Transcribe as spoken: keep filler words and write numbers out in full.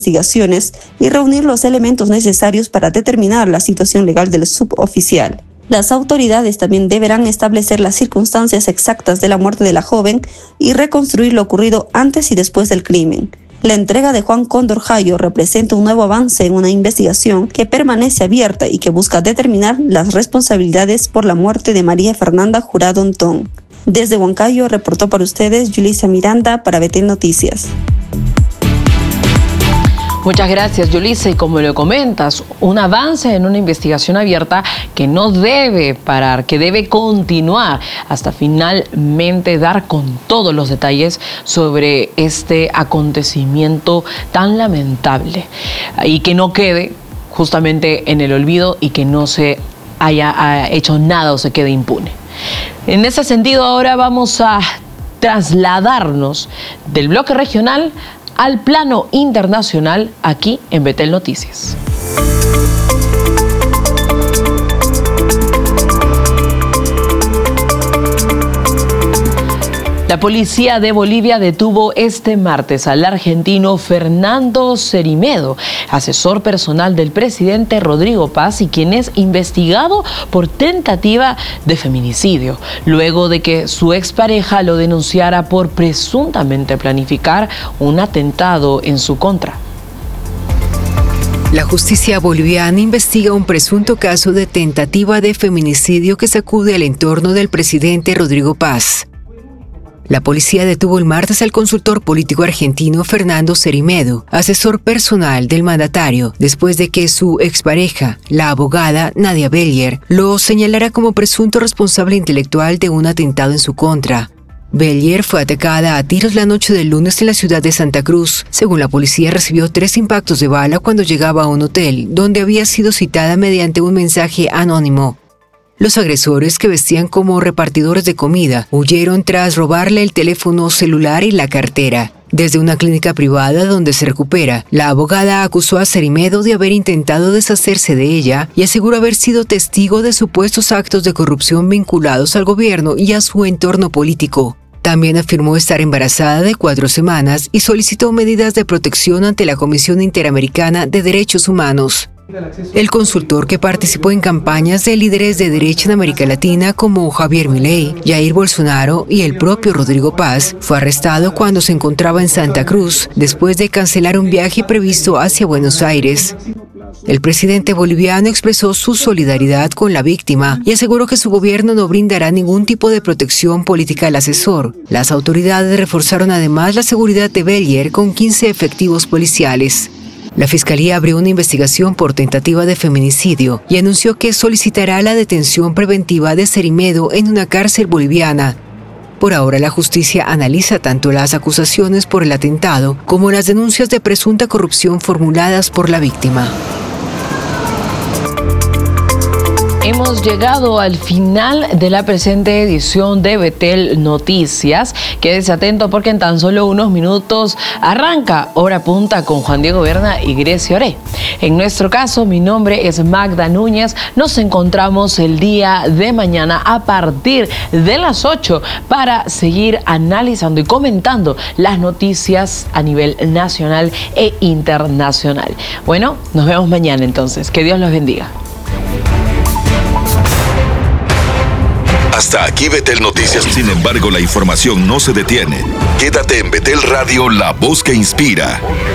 investigaciones y reunir los elementos necesarios para determinar la situación legal del suboficial. Las autoridades también deberán establecer las circunstancias exactas de la muerte de la joven y reconstruir lo ocurrido antes y después del crimen. La entrega de Juan Cóndor Jayo representa un nuevo avance en una investigación que permanece abierta y que busca determinar las responsabilidades por la muerte de María Fernanda Jurado Ontón. Desde Huancayo reportó para ustedes Yulisa Miranda para Betel Noticias. Muchas gracias, Yulisa. Y como lo comentas, un avance en una investigación abierta que no debe parar, que debe continuar hasta finalmente dar con todos los detalles sobre este acontecimiento tan lamentable y que no quede justamente en el olvido y que no se haya hecho nada o se quede impune. En ese sentido, ahora vamos a trasladarnos del bloque regional al plano internacional aquí en Betel Noticias. La policía de Bolivia detuvo este martes al argentino Fernando Cerimedo, asesor personal del presidente Rodrigo Paz y quien es investigado por tentativa de feminicidio, luego de que su expareja lo denunciara por presuntamente planificar un atentado en su contra. La justicia boliviana investiga un presunto caso de tentativa de feminicidio que sacude al entorno del presidente Rodrigo Paz. La policía detuvo el martes al consultor político argentino Fernando Cerimedo, asesor personal del mandatario, después de que su expareja, la abogada Nadia Bellier, lo señalara como presunto responsable intelectual de un atentado en su contra. Bellier fue atacada a tiros la noche del lunes en la ciudad de Santa Cruz. Según la policía, recibió tres impactos de bala cuando llegaba a un hotel, donde había sido citada mediante un mensaje anónimo. Los agresores, que vestían como repartidores de comida, huyeron tras robarle el teléfono celular y la cartera. Desde una clínica privada donde se recupera, la abogada acusó a Cerimedo de haber intentado deshacerse de ella y aseguró haber sido testigo de supuestos actos de corrupción vinculados al gobierno y a su entorno político. También afirmó estar embarazada de cuatro semanas y solicitó medidas de protección ante la Comisión Interamericana de Derechos Humanos. El consultor, que participó en campañas de líderes de derecha en América Latina como Javier Milei, Jair Bolsonaro y el propio Rodrigo Paz, fue arrestado cuando se encontraba en Santa Cruz después de cancelar un viaje previsto hacia Buenos Aires. El presidente boliviano expresó su solidaridad con la víctima y aseguró que su gobierno no brindará ningún tipo de protección política al asesor. Las autoridades reforzaron además la seguridad de Bellier con quince efectivos policiales. La Fiscalía abrió una investigación por tentativa de feminicidio y anunció que solicitará la detención preventiva de Cerimedo en una cárcel boliviana. Por ahora, la justicia analiza tanto las acusaciones por el atentado como las denuncias de presunta corrupción formuladas por la víctima. Hemos llegado al final de la presente edición de Betel Noticias. Quédese atento porque en tan solo unos minutos arranca Hora Punta con Juan Diego Berna y Grecia Oré. En nuestro caso, mi nombre es Magda Núñez. Nos encontramos el día de mañana a partir de las ocho para seguir analizando y comentando las noticias a nivel nacional e internacional. Bueno, nos vemos mañana entonces. Que Dios los bendiga. Hasta aquí Betel Noticias. Sin embargo, la información no se detiene. Quédate en Betel Radio, la voz que inspira.